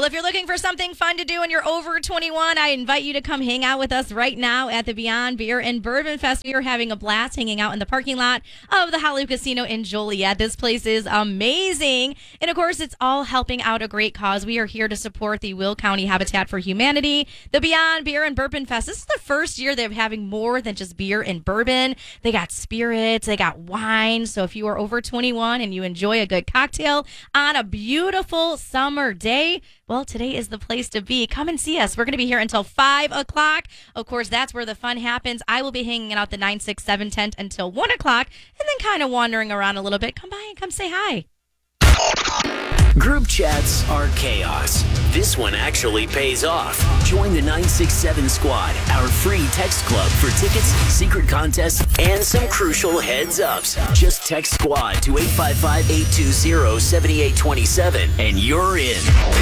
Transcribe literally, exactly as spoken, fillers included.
if you're looking for something fun to do and you're over twenty-one, I invite you to come hang out with us right now at the Beyond Beer and Bourbon Fest. We are having a blast hanging out in the parking lot of the Hollywood Casino in Joliet. This place is amazing. And of course, it's all helping out a great cause. We are here to support the Will County Habitat for Humanity. The Beyond Beer and Bourbon Fest. This is the first year they're having more than just beer and bourbon. They got spirits, they got wine. So if you are over twenty-one and you enjoy a good cocktail on a beautiful summer day, well, today is the place to be. Come and see us. We're going to be here until five o'clock. Of course, that's where the fun happens. I will be hanging out the nine six seven tent until one o'clock and then kind of wandering around a little bit. Come by and come say hi. Group chats are chaos. This one actually pays off. Join the nine six seven Squad, our free text club for tickets, secret contests, and some crucial heads-ups. Just text SQUAD to eight five five, eight two zero, seven eight two seven and you're in.